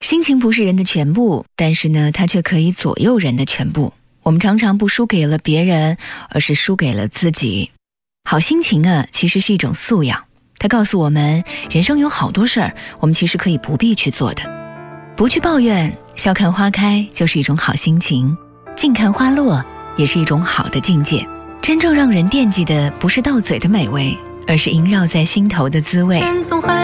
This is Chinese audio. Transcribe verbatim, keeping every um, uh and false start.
心情不是人的全部，但是呢，它却可以左右人的全部。我们常常不输给了别人，而是输给了自己。好心情啊，其实是一种素养，它告诉我们，人生有好多事儿，我们其实可以不必去做的。不去抱怨，笑看花开就是一种好心情，静看花落也是一种好的境界。真正让人惦记的，不是到嘴的美味，而是萦绕在心头的滋味。